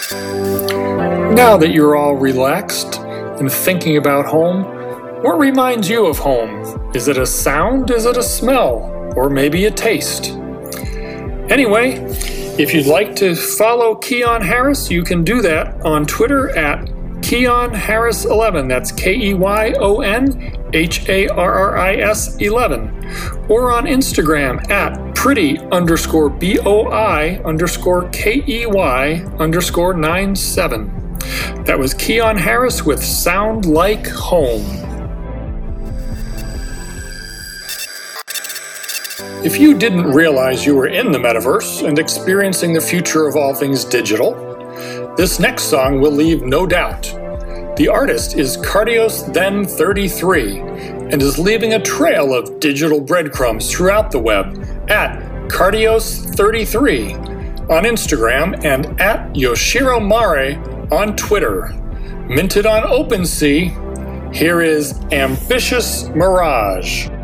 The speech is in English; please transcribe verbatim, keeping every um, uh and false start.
Now that you're all relaxed and thinking about home, what reminds you of home? Is it a sound? Is it a smell? Or maybe a taste? Anyway, if you'd like to follow Keyon Harris, you can do that on Twitter at Keyon Harris eleven. That's K E Y O N H A R R I S eleven. Or on Instagram at pretty underscore B O I underscore K E Y underscore nine seven. That was Keyon Harris with Sound Like Home. If you didn't realize you were in the metaverse and experiencing the future of all things digital, this next song will leave no doubt. The artist is Cardios Then thirty-three and is leaving a trail of digital breadcrumbs throughout the web at Cardios thirty-three on Instagram and at Yoshiro Mare on Twitter. Minted on OpenSea, here is Ambitious Mirage.